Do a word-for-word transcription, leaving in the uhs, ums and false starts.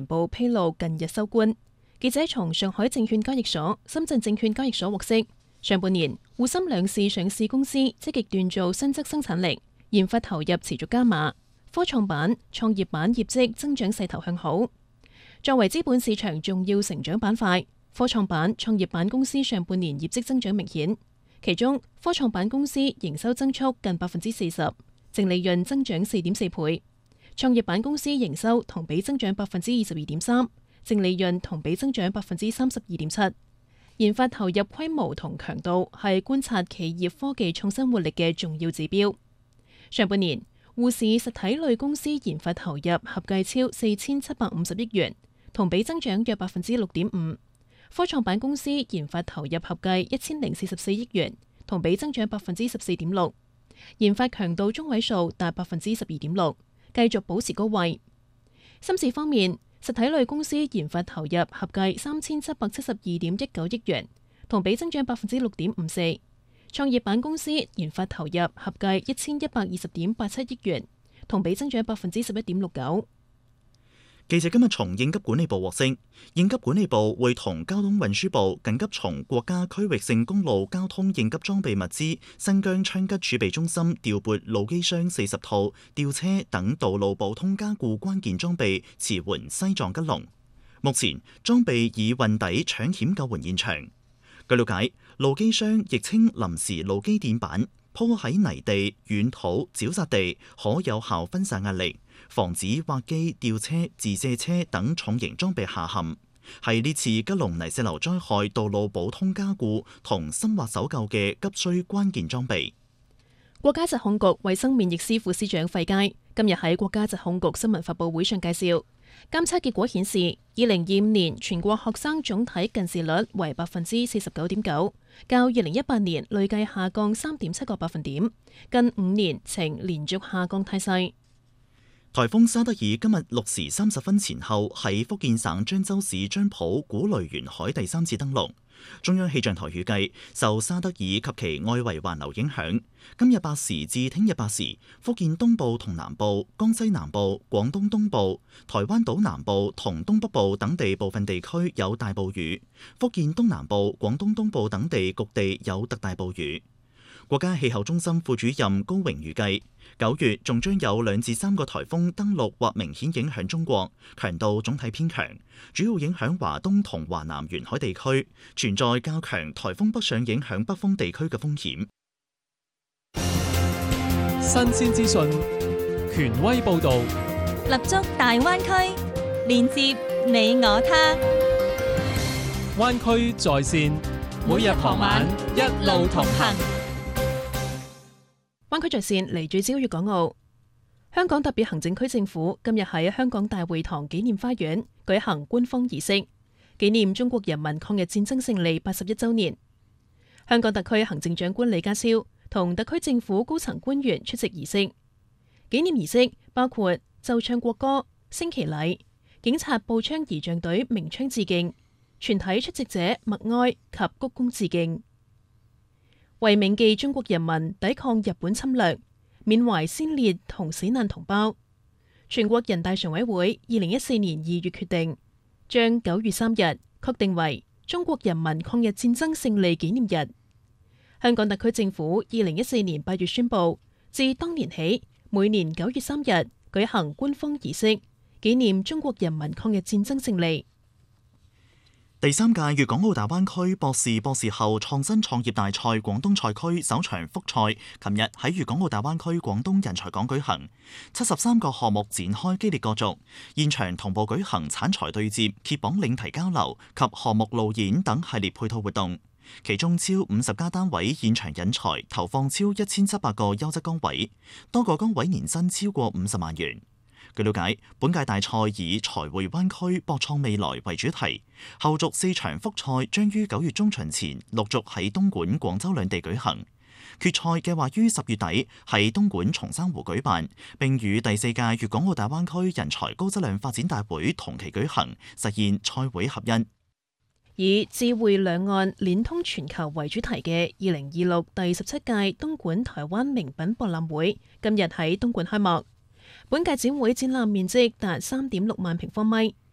部披露近日收官。記者從上海證券交易所、深圳證券交易所獲悉，上半年滬深兩市上市公司積極鍛造新質生產力，研發投入持續加碼，科創板、創業板業績增長勢頭向好。作為資本市場重要成長板塊，科創板、創業板公司上半年業績增長明顯，其中科創板公司營收增速近百分之四十，淨利潤增長四點四倍；創業板公司營收同比增長百分之二十二點三，淨利潤同比增長百分之三十二點七。研發投入規模同強度係觀察企業科技創新活力嘅重要指標。上半年，滬市實體類公司研發投入合計超四千七百五十億元，同比增長約百分之六點五。科創板公司研發投入合計一千零四十四億元，同比增長百分之十四點六。研發強度中位數達百分之十二點六，繼續保持高位。深市方面，實體類公司研發投入合計三千七百七十二點一九億元，同比增長百分之六點五四。創業板公司研發投入合計一千一百二十點八七億元，同比增長百分之十一點六九。 記者今日從應急管理部獲悉，應急管理部會同交通運輸部緊急從國家區域性公路交通應急裝備物資新疆昌吉儲備中心調撥路機箱四十套、吊車等道路普通加固關鍵裝備，馳援西藏吉隆。目前裝備已運抵搶險救援現場。據了解，路機箱亦稱臨時路機墊板，鋪喺泥地、軟土、沼澤地，可有效分散壓力，防止挖機、吊車、自卸車等重型裝備下陷，係呢次吉隆泥石流災害道路普通加固同深挖搜救嘅急需關鍵裝備。 國家疾控局衛生免疫司副司長費佳今日喺國家疾控局新聞發佈會上介紹，監測結果顯示，二零二五年全國學生總體近視率為百分之四十九點九，較二零一八年累計下降三點七個百分點，近五年呈連續下降態勢。 颱風沙德爾今日六時三十分前後喺福建省漳州市漳浦古雷沿海第三次登陸。中央氣象台預計，受沙德爾及其外圍環流影響，今日八時至聽日八時，福建東部同南部、江西南部、廣東東部、台灣島南部同東北部等地部分地區有大暴雨，福建東南部、廣東東部等地局地有特大暴雨。國家氣候中心副主任高榮預計，九月仲將有兩至三個颱風登陸或明顯影響中國，強度總體偏強，主要影響華東同華南沿海地區，存在較強颱風北上影響北風地區嘅風險。 新鮮資訊，權威報導， 立足大灣區，連接你我他。 灣區在線，每日傍晚一路同行。 灣區在線嚟自朝粵港澳。香港特別行政區政府今日喺香港大會堂紀念花園舉行官方儀式，紀念中國人民抗日戰爭勝利八十一週年。香港特區行政長官李家超同特區政府高層官員出席儀式。紀念儀式包括奏唱國歌、升旗禮、警察步槍儀仗隊鳴槍致敬，全體出席者默哀及鞠躬致敬。為銘記中國人民抵抗日本侵略，緬懷先烈同死難同胞，全國人大常委會二零一四年二月決定，將九月三日確定為中國人民抗日戰爭勝利紀念日。香港特區政府二零一四年八月宣布，自當年起，每年九月三日舉行官方儀式，紀念中國人民抗日戰爭勝利。 第三屆粵港澳大灣區博士博士後創新創業大賽廣東賽區首場複賽，琴日喺粵港澳大灣區廣東人才港舉行，七十三個項目展開激烈角逐，現場同步舉行產才對接、揭榜領題交流及項目路演等系列配套活動，其中超五十家單位現場引才，投放超一千七百個優質崗位，多個崗位年薪超過五十萬元。據了解，本屆大賽以才匯灣區博創未來為主題，後續四場複賽將於九月中旬前陸續喺東莞、廣州兩地舉行。決賽計劃於十月底喺東莞松山湖舉辦，並與第四屆粵港澳大灣區人才高質量發展大會同期舉行，實現賽會合一。 以智匯兩岸連通全球為主題嘅二零二六第十七屆東莞台灣名品博覽會今日喺東莞開幕。本屆展會展覽面積達三點六萬平方米，